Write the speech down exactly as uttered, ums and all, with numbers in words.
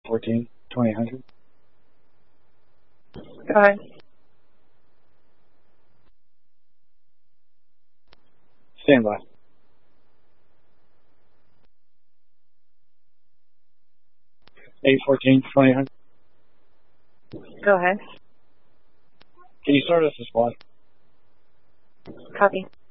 fourteen, twenty hundred. Go ahead. Stand by. eight fourteen, twenty hundred. Go ahead. Can you start us a squad? Copy.